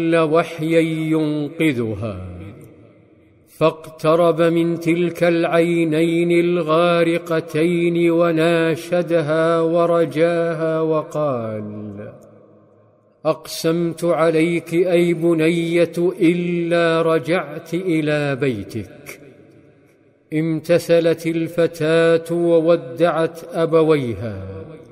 وحيا ينقذها، فاقترب من تلك العينين الغارقتين وناشدها ورجاها وقال: أقسمت عليك أي بنية إلا رجعت إلى بيتك. امتثلت الفتاة وودعت أبويها،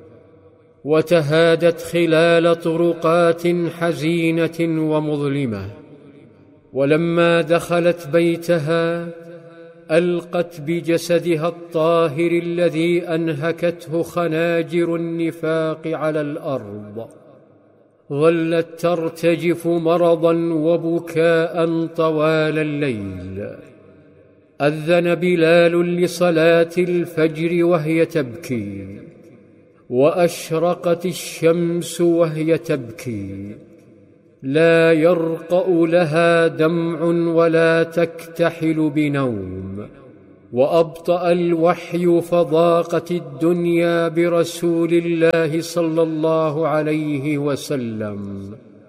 وتهادت خلال طرقات حزينة ومظلمة. ولما دخلت بيتها ألقت بجسدها الطاهر الذي أنهكته خناجر النفاق على الأرض. ظلت ترتجف مرضا وبكاء طوال الليل. أذن بلال لصلاة الفجر وهي تبكي، وأشرقت الشمس وهي تبكي، لا يرقأ لها دمع ولا تكتحل بنوم. وأبطأ الوحي فضاقت الدنيا برسول الله صلى الله عليه وسلم،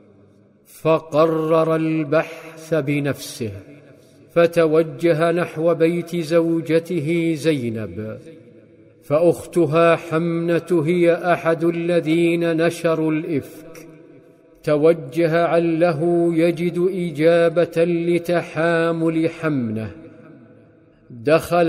فقرر البحث بنفسه، فتوجه نحو بيت زوجته زينب، فأختها حمنة هي أحد الذين نشروا الإفك. توجه عله يجد إجابة لتحامل حمنة. دخل